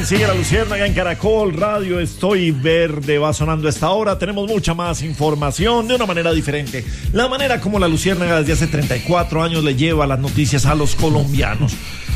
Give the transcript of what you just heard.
Sigue la Luciérnaga en Caracol Radio. Estoy verde, va sonando a esta hora. Tenemos mucha más información de una manera diferente. La manera como la Luciérnaga desde hace 34 años le lleva las noticias a los colombianos.